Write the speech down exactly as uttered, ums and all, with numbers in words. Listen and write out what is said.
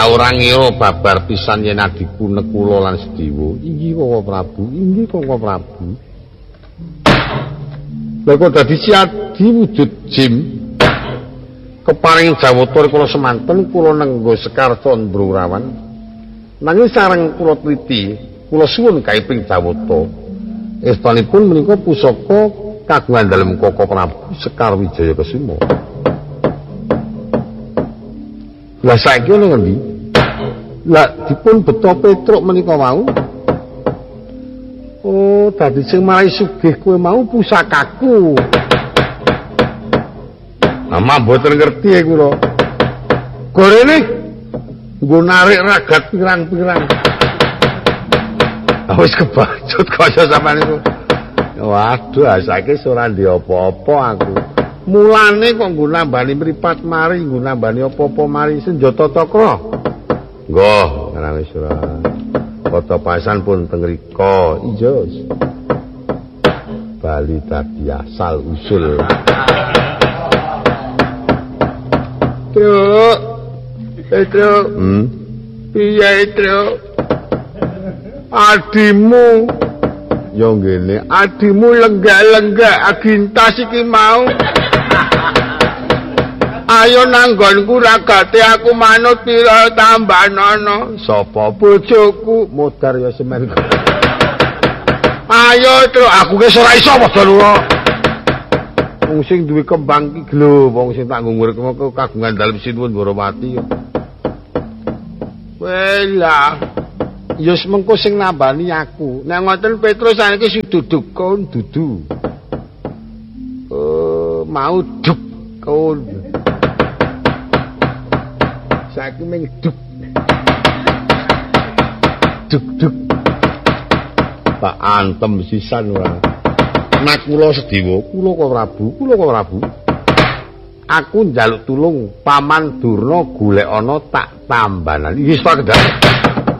Lah ora ngira babar pisan yen adikku Nekula lan Sedewa. Inggih Koko Prabu, inggih Koko Prabu. Lha kok dadi siadi wujud jim. Keparing Jawata kula semanten kula nenggo Sekar Candrarawan. Nanging sareng kula teliti, kula suwun kaiping Jawata. Estanipun menika pusaka kagungan dalem Koko Prabu Sekar Wijaya Kesuma. Lah saiki ana ngendi? Lah dipun beto Petruk menika wau. Oh, dadi sing marai sugih kowe mau pusakaku. Ama mboten ngerti kula. Gorene nggo narik ragat pirang-pirang. Wis kebacut kaya sampeyan niku. Waduh, saiki ora ndi apa-apa aku. Mulane kok nggo nambani mripat mari, nggo nambani apa-apa mari senjata takra. Nggih, ora wis ora. Kota pasan pun teng mriko. Iya. Bali dadi asal usul. Truk. Truk. Hmm. Piye, Truk? Adimu yo ngene, adimu lenggak-lenggak agintas iki mau. Ayo nanggonku ragate aku manut pira tambanono. Sapa bojoku modar ya semen. Ayo Truk, aku wis ora iso padha lho. Wong sing duwe kembang iki lho, wong sing tak nggur kagungan dalem Sinuwun Dwarawati. Wela. Ya semengko sing nambani aku. Nek ngoten Petrus saniki sing duduk kon dudu. Oh, mau duk kon. Saiki mung duk. Duk duk. Tak antem sisan ora. Nek kula Sedewa, kula kok Prabu, kula kok Prabu. Aku njaluk tulung Paman Durna golek ana tak tambanan. Wis Pak Kendhari.